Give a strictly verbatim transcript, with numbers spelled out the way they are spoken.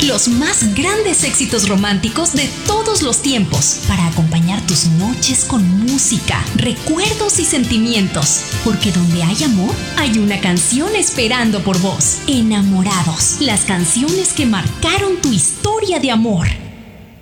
Los más grandes éxitos románticos de todos los tiempos, para acompañar tus noches con música, recuerdos y sentimientos. Porque donde hay amor, hay una canción esperando por vos. Enamorados, las canciones que marcaron tu historia de amor.